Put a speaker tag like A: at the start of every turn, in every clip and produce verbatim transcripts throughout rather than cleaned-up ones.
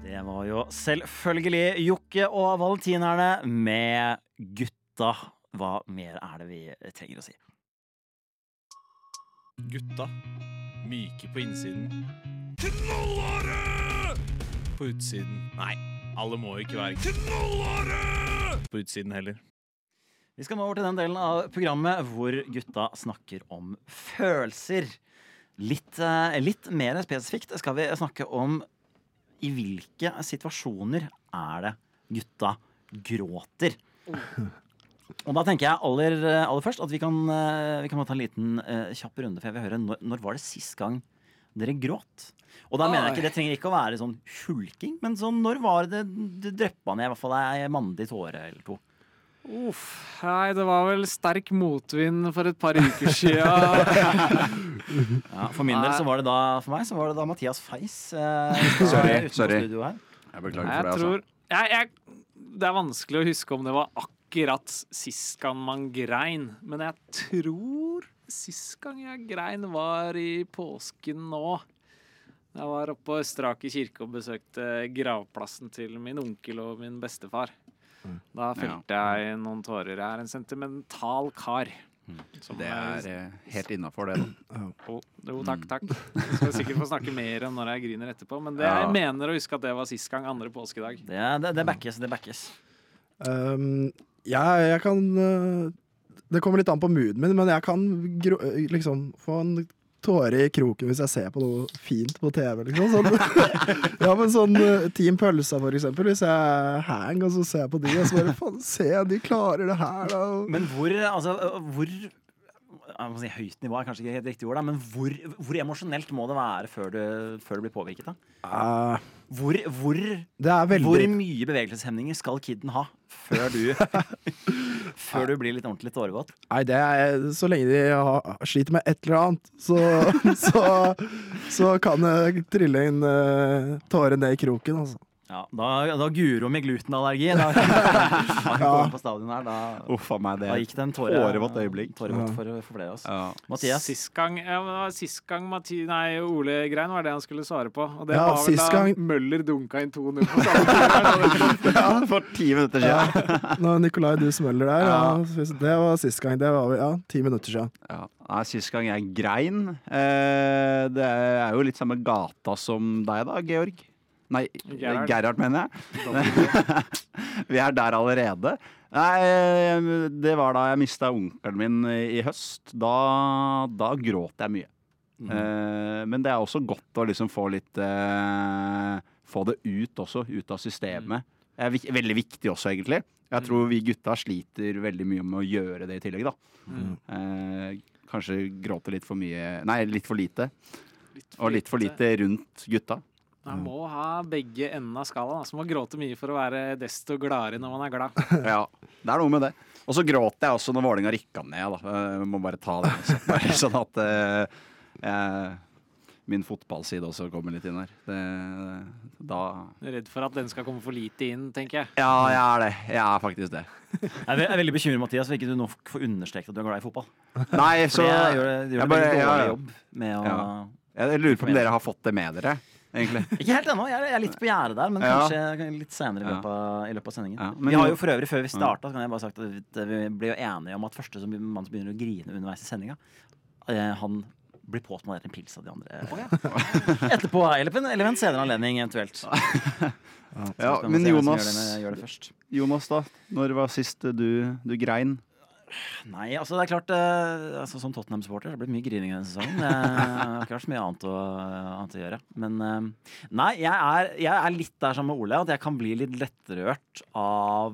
A: Det var jo selvfølgelig Jokke og Valentinerne med Gutta. Hva mer er det vi trenger å si?
B: Gutta. Myke på innsiden. Knallharde! På utsiden. Nei, alle må jo ikke være knallharde! På utsiden heller.
A: Vi skal nå over til den delen av programmet hvor gutta snakker om følelser. Litt, litt mer spesifikt skal vi snakke om i hvilke situasjoner er det gutta gråter. Og da tenker jeg aller, aller først at vi kan, vi kan ta en liten uh, kjapp runde, for jeg vil høre når, når var det sist gang dere gråt? Og da mener jeg ikke, det trenger ikke å være sånn hulking, men sånn, når var det det dryppet ned i hvert fall ei mandig tåre eller to?
C: Uff, nei, det var vel sterk motvind for et par uker siden.
A: Ja, for min del så var det da, for meg så var det da Mathias Feis. Eh,
D: sorry, sorry.
A: Her.
D: Jeg beklager
C: jeg
D: for det,
C: tror, jeg, jeg, det er vanskelig å huske om det var akkurat sist gang man grein, men jeg tror sist gang jeg grein var i påsken nå. Jeg var oppe på Østeraker kirke og besøkte gravplassen til min onkel og min bestefar. Da felte jeg noen tårer. Jeg er en sentimental kar.
D: Det er eh, helt innenfor det da.
C: Oh, jo, takk, takk. Jeg skal sikkert få snakke mer om når jeg griner etterpå, men det
D: Ja.
C: jeg mener å huske at det var sist gang andre påskedag.
A: Det, det, det backes, det backes.
E: Um, jeg, jeg kan uh, det kommer litt an på mooden min, men jeg kan gro, liksom få en tåre i kroken hvis jeg ser på noe fint på T V, liksom. Sånn, ja, men sånn uh, Team Pølsa for eksempel, hvis jeg hang og så ser jeg på de, og så bare, faen, se, de klarer det her da.
A: Men hvor, altså, hvor jeg må si høyt nivå er kanskje ikke helt riktig ord da, men hvor, hvor emosjonelt må det være før du, før du blir påvirket da?
E: Uh,
A: hvor, hvor,
E: det er veldig...
A: hvor mye bevegelseshemninger skal kidden ha før du, før du blir litt ordentlig tårevåt?
E: Nei, det er så lenge de har, sliter med et eller annet, så, så, så kan jeg trille inn uh, tårer ned i kroken, altså.
A: Ja, da, da Guro med glutenallergi da, da hun kom på stadion her da,
D: Uff av meg, det
A: da
D: er
A: gikk det en tåre,
D: tårevått øyeblikk.
A: tårevått for, for flere av oss.
D: Ja.
A: Mathias?
C: Sist gang, ja, men det var sist gang Mathi, nei, Ole Grein var det han skulle svare på. Og det
E: Ja,
C: var vel
E: sist
C: da
E: gang-
C: Møller dunka inn to null på samme tid.
D: Ja, for ti minutter siden.
E: Ja, når Nikolai du smøller der, ja, det var sist gang, det var ja, ti minutter siden.
D: Ja, nei, sist gang jeg grein, eh, det er jo litt samme gata som deg da, Georg. Nei,
C: Gerhard.
D: Gerhard mener jeg. Vi er der allerede. Nei, det var da jeg mistet onkelen min i høst. Da, da gråt jeg mye. Mm. Eh, men det er også godt å liksom få litt eh, få det ut også, ut av systemet. Det er vik- veldig viktig også egentlig. Jeg tror vi gutta sliter veldig mye med å gjøre det i tillegg da.
C: Mm.
D: Eh, kanskje gråte litt for mye, nei, litt for lite.
C: Litt for
D: Og litt for lite rundt gutta.
C: Man må ha begge endene av skalaen. Altså, man må gråte mye for å være desto gladere når man er glad.
D: Ja, det er noe med det. Og så gråter jeg også når Vålinga rykka ned. Da. Jeg må bare ta det. Også. Bare sånn at eh, jeg, min fotballside også kommer litt inn her. Det, da
C: Jeg er redd for at den skal komme for lite inn, tenker jeg.
D: Ja, jeg er det. Jeg er faktisk det.
A: Jeg er veldig bekymret, Mathias, for ikke du nå får understreket at du er glad i fotball.
D: Nei,
A: For
D: så
A: det gjør, det gjør
D: jeg
A: en
D: bare-
A: veldig dårlig
D: ja, ja.
A: jobb med å...
D: Ja. Jeg lurer på om dere har fått det med dere, egentlig.
A: Ikke helt ennå, jeg er- jeg er litt på gjerdet der, men
D: Ja.
A: kanskje litt senere i
D: Ja.
A: løpet av, i løpet av sendingen.
D: Ja, men
A: Vi har
D: jo-
A: jo for øvrig, før vi startet, så kan jeg bare sagt at vi ble jo enige om at første som mann som begynner å grine underveis i sendinga, eh, han blir påsmålet en pils av de andre. På, ja. Etterpå, eller på en, eller en senere anledning eventuelt. Så
D: Ja,
A: skal vi
D: men
A: se hvem som
D: Jonas,
A: gjør det, gjør det først.
D: Jonas da, når var sist du, du grein?
A: Nei, altså det er klart eh, altså, som Tottenham-supporter så har det blitt mye grining denne sesongen. Jeg har ikke vært så mye annet å, annet å gjøre. Men eh, nei, jeg er, jeg er litt der sammen med Ole, at jeg kan bli litt lettrørt av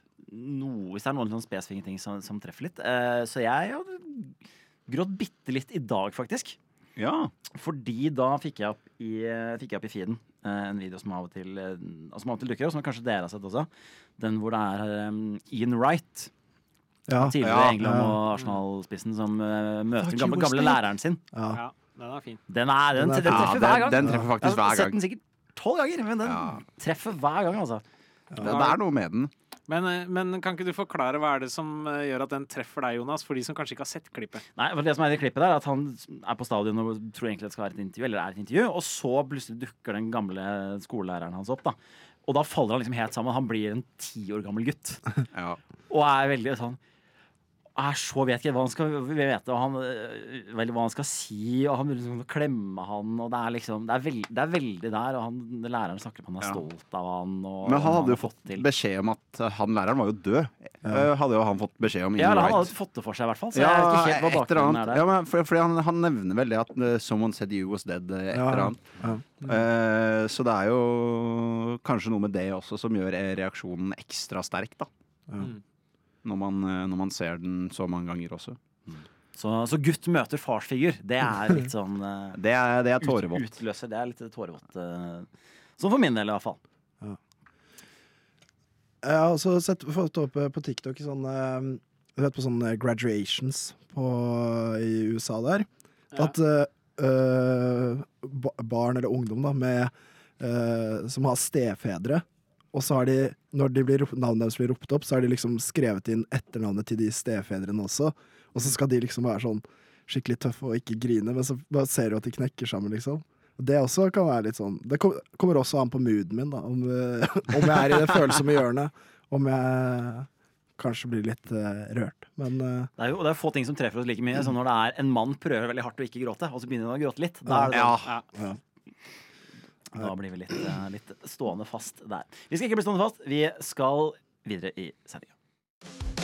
A: noe, hvis det er noen sånne spesifikke ting som, som treffer litt. Eh, så jeg har grått bitte litt i dag, faktisk.
D: Ja.
A: Fordi da fikk jeg opp i, fikk jeg opp i feeden eh, en video som av og til, eh, som av og til dukker, og som kanskje dere har sett også. Den hvor det er eh, Ian Wright,
E: Ja,
A: tidligere
D: Ja,
A: England
E: ja.
A: og Arsenal-spissen, som uh, møter
E: Fuck
A: den gamle,
E: you,
A: gamle
E: Wesley.
A: læreren sin.
E: ja.
C: Ja, den er fin.
A: Den, er, den,
E: Den er-
A: den
D: Ja,
A: treffer
D: den-
A: hver gang.
D: den treffer faktisk
A: Jeg har
D: hver
A: sett
D: gang.
A: den sikkert tolv ganger, men den
D: Ja.
A: treffer hver gang, altså.
D: Det, det er noe med den.
C: Men, eh, men kan ikke du forklare hva er det som eh, gjør at den treffer deg, Jonas, for de som kanskje ikke har sett klippet?
A: Nei, for det som er i klippet der, er at han er på stadion og tror egentlig det skal være et intervju, eller er et intervju, og så plutselig dukker den gamle skolelæreren hans opp, da. Og da faller han liksom helt sammen. Han blir en ti år gammel gutt.
D: Ja.
A: Og er veldig sånn er så vet ikke hva han skal vite, og han, øh, veldig hva han skal si, og han vil liksom klemme han, og det er liksom det er, veld, det er veldig der, og han, læreren snakker om han er
D: Ja.
A: stolt av han. Og,
D: Men han
A: og
D: hadde jo
A: har
D: fått
A: til.
D: beskjed om at han læreren var jo død. Eh, Hadde jo han fått beskjed om.
A: Ja, eller han
D: right.
A: hadde fått det for seg, i hvert fall. Så
D: Ja,
A: jeg vet ikke helt hva
D: et eller
A: bakgrunnen
D: annet.
A: er der.
D: Ja, men for, fordi han, han nevner vel det at uh, 'someone said you was dead'. uh, Et
E: Ja,
D: eller annet.
E: ja.
D: Eh, så det er jo kanskje noe med det også som gjør eh, reaksjonen ekstra sterk, da.
C: Mm.
D: Når man, eh, når man ser den så mange ganger også.
A: Så, så gutt møter farsfigur, det er litt sånn øh,
D: Det er, det er
A: ut,
D: tårevått.
A: utløser. Det er litt tårevått. øh, Sånn for min del, i hvert fall.
E: Jeg har også sett, fått opp eh, på TikTok sånne, eh, du vet, på sånne graduations på, i U S A der.
C: Ja.
E: At eh, eh, ba- barn eller ungdom da, med, eh, som har stefedre, og så har de, når de blir, rop- navnet deres blir ropt opp, så har de liksom skrevet inn etternavnet til de stefedrene også. Og så skal de liksom være sånn skikkelig tøffe og ikke grine, men så bare ser du at de knekker sammen, liksom. Og det også kan være litt sånn Det kom- kommer også an på mooden min, da. Om, eh, om jeg er i det følsomme hjørnet. Om jeg kanskje blir litt eh, rørt. Men eh,
A: Det er jo det er få ting som treffer oss like mye. Som når det er en mann prøver veldig hardt å ikke gråte, og så begynner han å gråte litt. Da, er det sånn,
C: Ja.
E: ja.
A: da blir vi litt, eh, litt stående fast der. Vi skal ikke bli stående fast. Vi skal videre i sendinga.